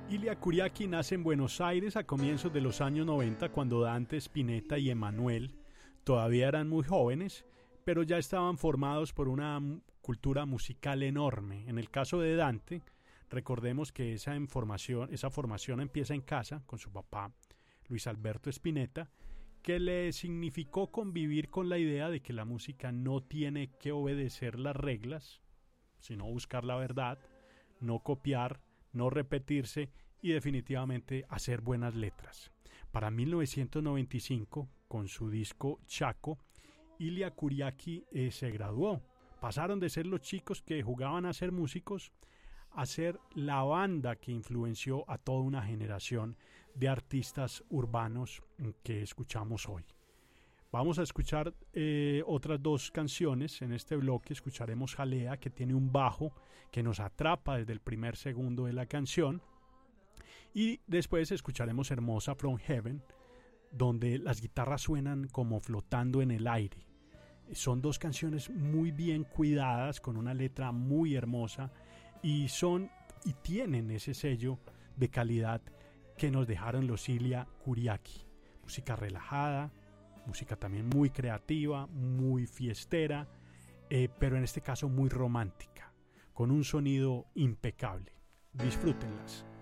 Ilia Kuriaki nace en Buenos Aires a comienzos de los años 90, cuando Dante Spinetta y Emanuel todavía eran muy jóvenes, pero ya estaban formados por una cultura musical enorme. En el caso de Dante, recordemos que esa formación empieza en casa con su papá, Luis Alberto Spinetta, que le significó convivir con la idea de que la música no tiene que obedecer las reglas, sino buscar la verdad, no copiar, no repetirse y definitivamente hacer buenas letras. Para 1995, con su disco Chaco, Ilia Kuriaki se graduó. Pasaron de ser los chicos que jugaban a ser músicos a ser la banda que influenció a toda una generación de artistas urbanos que escuchamos hoy. Vamos a escuchar otras dos canciones. En este bloque escucharemos Jalea, que tiene un bajo que nos atrapa desde el primer segundo de la canción. Y después escucharemos Hermosa from Heaven, donde las guitarras suenan como flotando en el aire. Son dos canciones muy bien cuidadas, con una letra muy hermosa, y tienen ese sello de calidad que nos dejaron los Ilia Kuriaki. Música relajada, música también muy creativa, muy fiestera, pero en este caso muy romántica, con un sonido impecable. Disfrútenlas.